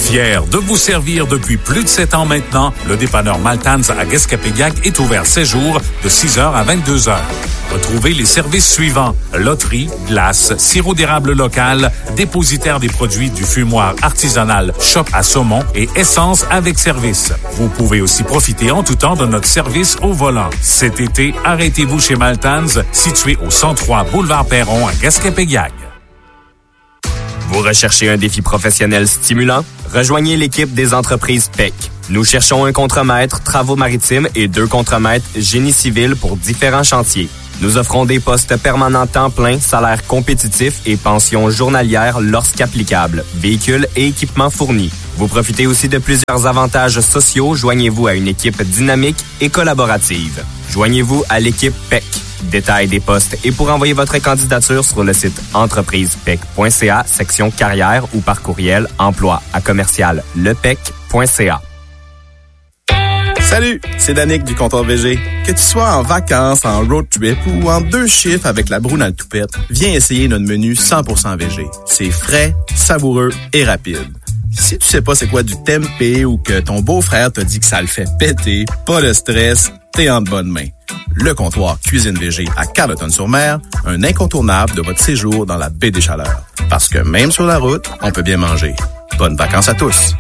Fier de vous servir depuis plus de 7 ans maintenant, le dépanneur Maltans à Guescapéguac est ouvert 7 jours de 6h à 22h. Retrouvez les services suivants: loterie, glace, sirop d'érable local, dépositaire des produits du fumoir artisanal Shop à saumon et essence avec service. Vous pouvez aussi profiter en tout temps de notre service au volant. Cet été, arrêtez-vous chez Maltans, situé au 103 Boulevard Perron à Guescapéguac. Vous recherchez un défi professionnel stimulant? Rejoignez l'équipe des entreprises PEC. Nous cherchons un contremaître travaux maritimes et 2 contremaîtres génie civil pour différents chantiers. Nous offrons des postes permanents temps plein, salaire compétitif et pension journalière lorsqu'applicable, véhicules et équipements fournis. Vous profitez aussi de plusieurs avantages sociaux. Joignez-vous à une équipe dynamique et collaborative. Joignez-vous à l'équipe PEC. Détail des postes et pour envoyer votre candidature sur le site entreprisepec.ca, section carrière ou par courriel emploi@commerciallepec.ca. Salut, c'est Danick du comptoir VG. Que tu sois en vacances, en road trip ou en 2 chiffres avec la broue dans le toupette, viens essayer notre menu 100% VG. C'est frais, savoureux et rapide. Si tu sais pas c'est quoi du tempeh ou que ton beau-frère t'a dit que ça le fait péter, pas de stress, t'es en de bonnes mains. Le comptoir Cuisine VG à Carleton-sur-Mer, un incontournable de votre séjour dans la baie des Chaleurs. Parce que même sur la route, on peut bien manger. Bonnes vacances à tous.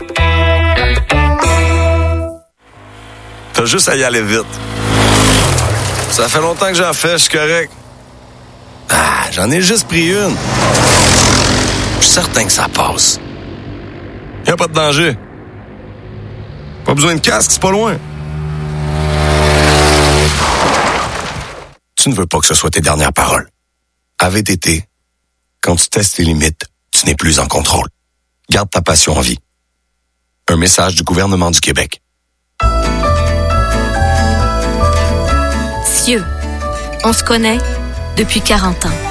T'as juste à y aller vite. Ça fait longtemps que j'en fais, je suis correct. Ah, j'en ai juste pris une. Je suis certain que ça passe. Y'a pas de danger. Pas besoin de casque, c'est pas loin. Tu ne veux pas que ce soit tes dernières paroles. À VTT, quand tu testes tes limites, tu n'es plus en contrôle. Garde ta passion en vie. Un message du gouvernement du Québec. Cieux, on se connaît depuis 40 ans.